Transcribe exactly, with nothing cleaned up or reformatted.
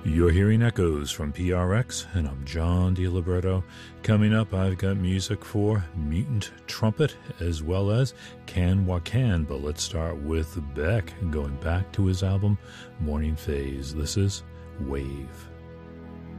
You're hearing echoes from P R X, and I'm John DiLiberto. Coming up, I've got music for Mutant Trumpet as well as Can Wakan, but let's start with Beck, going back to his album Morning Phase. This is Wave.